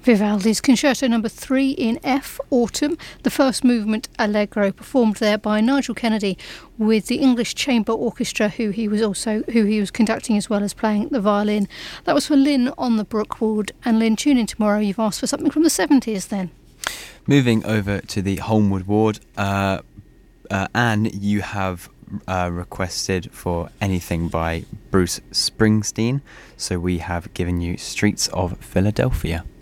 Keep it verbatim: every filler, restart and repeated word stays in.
Vivaldi's Concerto Number Three in F, Autumn, the first movement Allegro, performed there by Nigel Kennedy with the English Chamber Orchestra, who he was also who he was conducting as well as playing the violin. That was for Lynn on the Brookwood. And Lynn, tune in tomorrow. You've asked for something from the seventies then. Moving over to the Holmwood Ward, uh, uh, Anne, you have uh, requested for anything by Bruce Springsteen, so we have given you Streets of Philadelphia.